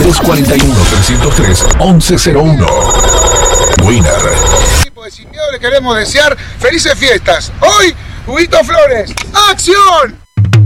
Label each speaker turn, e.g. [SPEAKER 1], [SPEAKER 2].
[SPEAKER 1] 341-303-1101. Winner.
[SPEAKER 2] Sin miedo le queremos desear felices fiestas. Hoy, Huguito Flores, ¡acción!